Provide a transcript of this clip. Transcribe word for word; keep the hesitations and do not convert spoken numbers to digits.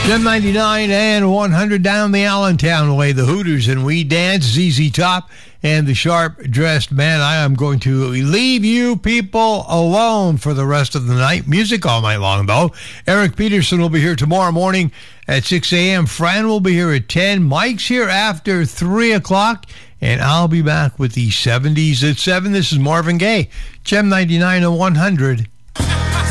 Gem ninety-nine and one hundred down the Allentown way. The Hooters and We Dance, Z Z Top, and the Sharp Dressed Man. I am going to leave you people alone for the rest of the night. Music all night long, though. Eric Peterson will be here tomorrow morning at six a.m. Fran will be here at ten. Mike's here after three o'clock. And I'll be back with the seventies at seven. This is Marvin Gaye, Gem ninety-nine and one hundred.